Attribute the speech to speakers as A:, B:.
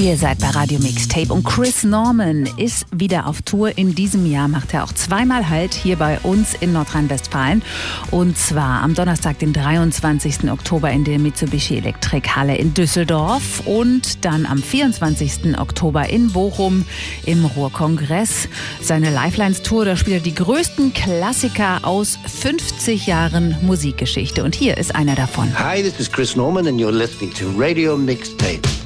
A: Ihr seid bei Radio Mixtape und Chris Norman ist wieder auf Tour. In diesem Jahr macht er auch zweimal Halt hier bei uns in Nordrhein-Westfalen. Und zwar am Donnerstag, den 23. Oktober in der Mitsubishi Elektrikhalle in Düsseldorf und dann am 24. Oktober in Bochum im Ruhrkongress. Seine Lifelines-Tour, da spielt er die größten Klassiker aus 50 Jahren Musikgeschichte. Und hier ist einer davon.
B: Hi, this is Chris Norman and you're listening to Radio Mixtape.